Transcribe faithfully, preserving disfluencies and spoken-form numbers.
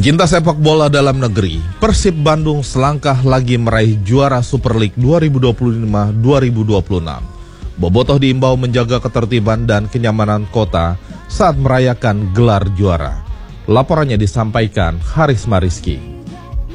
Pecinta sepak bola dalam negeri, Persib Bandung selangkah lagi meraih juara Super League dua ribu dua puluh lima dua ribu dua puluh enam. Bobotoh diimbau menjaga ketertiban dan kenyamanan kota saat merayakan gelar juara. Laporannya disampaikan Harisma Rizky.